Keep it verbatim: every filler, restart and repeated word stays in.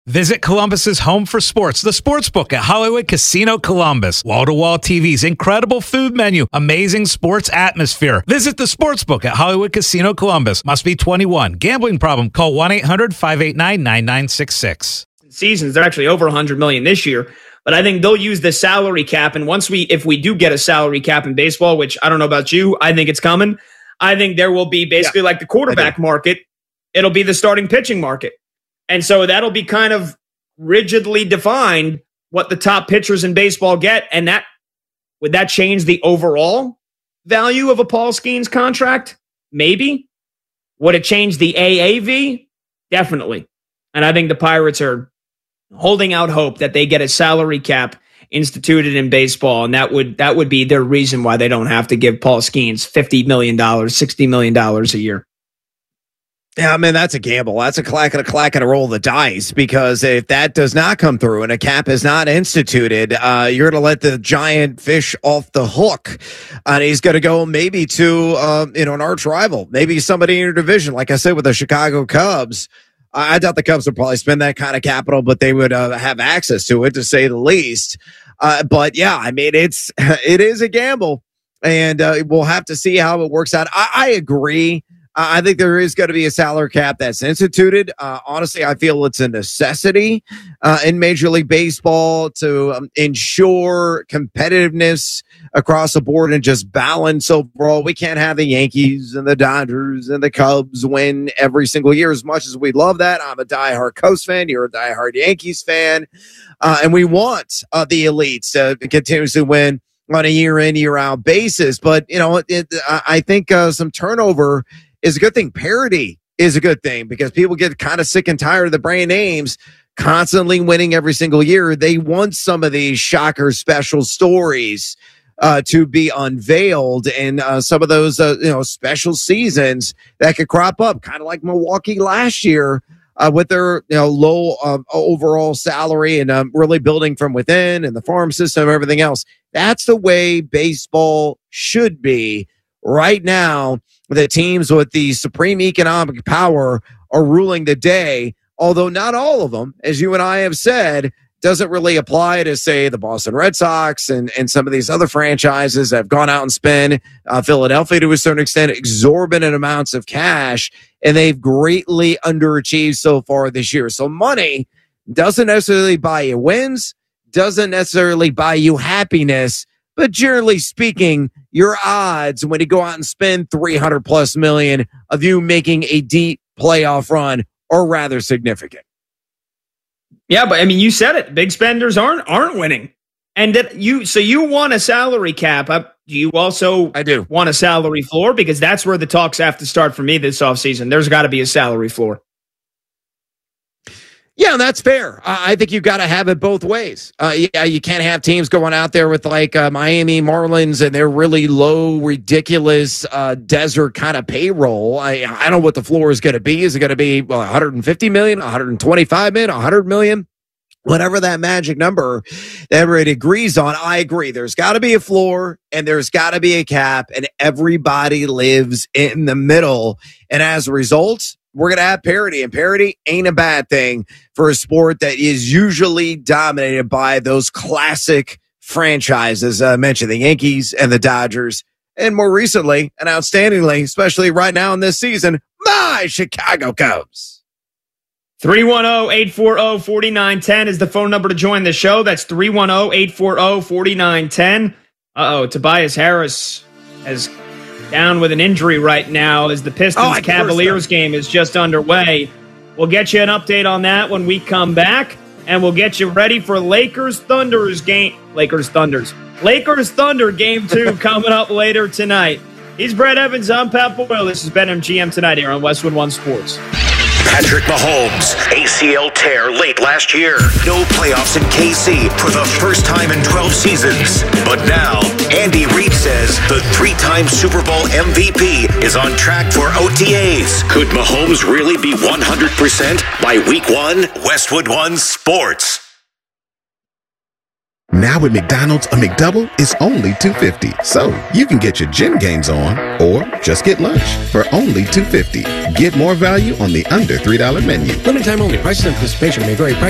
Visit Columbus's home for sports, the Sportsbook at Hollywood Casino Columbus. Wall-to-wall T Vs, incredible food menu, amazing sports atmosphere. Visit the Sportsbook at Hollywood Casino Columbus. Must be twenty-one. Gambling problem? Call one eight hundred five eight nine nine nine six six. Seasons, they're actually over one hundred million dollars this year. But I think they'll use the salary cap. And once we, if we do get a salary cap in baseball, which I don't know about you, I think it's coming. I think there will be basically yeah, like the quarterback market. It'll be the starting pitching market. And so that'll be kind of rigidly defined what the top pitchers in baseball get. And that would that change the overall value of a Paul Skeens contract? Maybe. Would it change the A A V? Definitely. And I think the Pirates are holding out hope that they get a salary cap instituted in baseball, and that would that would be their reason why they don't have to give Paul Skeens fifty million dollars, sixty million dollars a year. Yeah, I mean, that's a gamble. That's a clack and a clack and a roll of the dice, because if that does not come through and a cap is not instituted, uh, you're going to let the giant fish off the hook. And he's going to go maybe to, um, you know, an arch rival, maybe somebody in your division. Like I said, with the Chicago Cubs, I doubt the Cubs would probably spend that kind of capital, but they would uh, have access to it, to say the least. Uh, but yeah, I mean, it's, it is a gamble, and uh, we'll have to see how it works out. I, I agree. I think there is going to be a salary cap that's instituted. Uh, honestly, I feel it's a necessity uh, in Major League Baseball to um, ensure competitiveness across the board and just balance overall. We can't have the Yankees and the Dodgers and the Cubs win every single year. As much as we love that, I'm a diehard Coast fan. You're a diehard Yankees fan. Uh, and we want uh, the elites to continuously win on a year in, year out basis. But, you know, it, I think uh, some turnover is a good thing. Parity is a good thing, because people get kind of sick and tired of the brand names constantly winning every single year. They want some of these shocker special stories uh, to be unveiled, and uh, some of those uh, you know special seasons that could crop up, kind of like Milwaukee last year uh, with their you know low uh, overall salary and um, really building from within, and the farm system and everything else. That's the way baseball should be right now. The teams with the supreme economic power are ruling the day, although not all of them, as you and I have said, doesn't really apply to, say, the Boston Red Sox and, and some of these other franchises that have gone out and spent, uh, Philadelphia to a certain extent, exorbitant amounts of cash, and they've greatly underachieved so far this year. So money doesn't necessarily buy you wins, doesn't necessarily buy you happiness, but generally speaking, your odds when you go out and spend three hundred plus million of you making a deep playoff run are rather significant. Yeah, but I mean, you said it. Big spenders aren't aren't winning, and that you so you want a salary cap. Uh, do you also I do want a salary floor? Because that's where the talks have to start for me this offseason. There's got to be a salary floor. Yeah, that's fair. Uh, I think you've got to have it both ways. Uh, yeah, you can't have teams going out there with like uh, Miami Marlins and their really low, ridiculous uh, desert kind of payroll. I I don't know what the floor is going to be. Is it going to be well, one hundred fifty million, one hundred twenty-five million, one hundred million? Whatever that magic number that everybody agrees on, I agree. There's got to be a floor and there's got to be a cap, and everybody lives in the middle. And as a result, we're going to have parity, and parity ain't a bad thing for a sport that is usually dominated by those classic franchises. I mentioned the Yankees and the Dodgers, and more recently and outstandingly, especially right now in this season, my Chicago Cubs. three one zero, eight four zero, four nine one zero is the phone number to join the show. That's three one zero, eight four zero, four nine one zero. Uh-oh, Tobias Harris has down with an injury right now as the Pistons-Cavaliers oh, game is just underway. We'll get you an update on that when we come back, and we'll get you ready for Lakers-Thunders game. Lakers-Thunders. Lakers-Thunder game two coming up later tonight. He's Brett Evans. I'm Pat Boyle. This is BetMGM tonight here on Westwood One Sports. Patrick Mahomes, A C L tear late last year. No playoffs in K C for the first time in twelve seasons. But now, Andy Reid says the three-time Super Bowl M V P is on track for O T As. Could Mahomes really be one hundred percent by week one? Westwood One Sports. Now at McDonald's, a McDouble is only two dollars and fifty cents. So you can get your gym gains on or just get lunch for only two dollars and fifty cents. Get more value on the under three dollar menu. Limited time only. Prices and participation may vary. Price